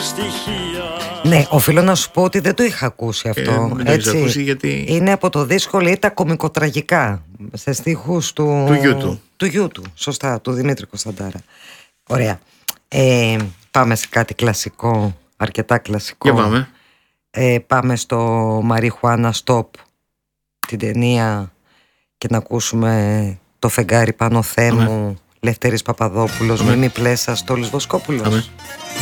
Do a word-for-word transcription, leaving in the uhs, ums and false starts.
Ναι, οφείλω να σου πω ότι δεν το είχα ακούσει αυτό. Ε, δεν το είχα ακούσει γιατί... Είναι από το δίσκο, λέει, τα κωμικοτραγικά, σε στίχους του... του γιού του. Του γιού του, σωστά, του Δημήτρη Κωνσταντάρα. Ωραία. Ε, πάμε σε κάτι κλασικό, αρκετά κλασικό. Για πάμε. Ε, πάμε στο Μαριχουάνα Stop, την ταινία, και να ακούσουμε το φεγγάρι πάνω Θέμου, Λευτέρης Παπαδόπουλος, Μίμη Πλέσας, Τόλης Βοσκόπουλος. Αμέ.